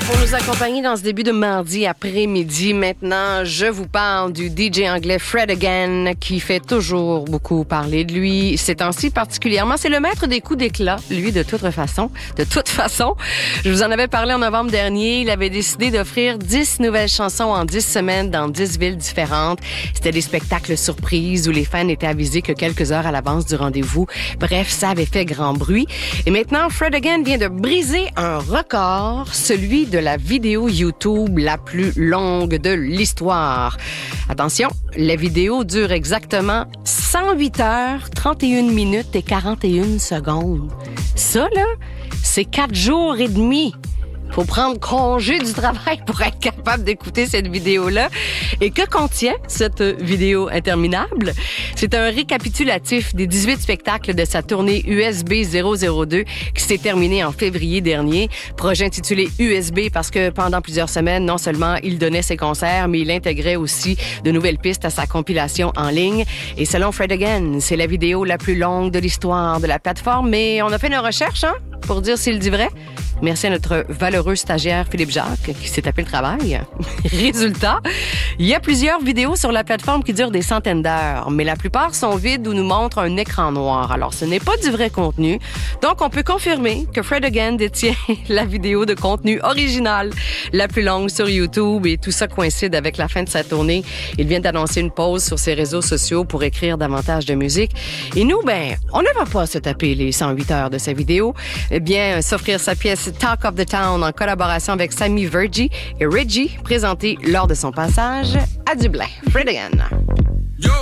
Pour nous accompagner dans ce début de mardi après-midi, maintenant, je vous parle du DJ anglais Fred Again, qui fait toujours beaucoup parler de lui. Ces temps-ci particulièrement, c'est le maître des coups d'éclat, lui, de toute façon. Je vous en avais parlé en novembre dernier. Il avait décidé d'offrir 10 nouvelles chansons en 10 semaines dans 10 villes différentes. C'était des spectacles surprises où les fans étaient avisés que quelques heures à l'avance du rendez-vous. Bref, ça avait fait grand bruit. Et maintenant, Fred Again vient de briser un record, celui de la vidéo YouTube la plus longue de l'histoire. Attention, la vidéo dure exactement 108 heures, 31 minutes et 41 secondes. Ça, là, c'est 4 jours et demi. Faut prendre congé du travail pour être capable d'écouter cette vidéo-là. Et que contient cette vidéo interminable? C'est un récapitulatif des 18 spectacles de sa tournée USB 002 qui s'est terminée en février dernier. Projet intitulé USB parce que pendant plusieurs semaines, non seulement il donnait ses concerts, mais il intégrait aussi de nouvelles pistes à sa compilation en ligne. Et selon Fred Again, c'est la vidéo la plus longue de l'histoire de la plateforme. Mais on a fait nos recherches, pour dire s'il dit vrai. Merci à notre valeureux stagiaire Philippe Jacques qui s'est tapé le travail. Résultat, il y a plusieurs vidéos sur la plateforme qui durent des centaines d'heures, mais la plupart sont vides ou nous montrent un écran noir. Alors, ce n'est pas du vrai contenu. Donc, on peut confirmer que Fred Again détient la vidéo de contenu original la plus longue sur YouTube et tout ça coïncide avec la fin de sa tournée. Il vient d'annoncer une pause sur ses réseaux sociaux pour écrire davantage de musique. Et nous, on ne va pas se taper les 108 heures de sa vidéo. Eh bien, s'offrir sa pièce Talk of the Town en collaboration avec Sammy Verji et Reggie, présenté lors de son passage à Dublin. Fred Again.